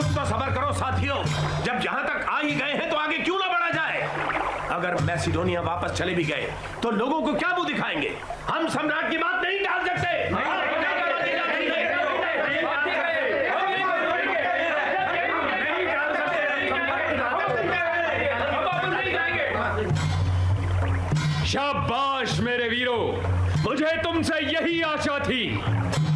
कुछ तो सब्र करो साथियों, जब यहां तक आ ही गए हैं तो आगे क्यों ना बढ़ा जाए। अगर मैसिडोनिया वापस चले भी गए तो लोगों को क्या मुंह दिखाएंगे। हम सम्राट की बात नहीं टाल सकते। शाबाश मेरे वीरों, मुझे तुमसे यही आशा थी।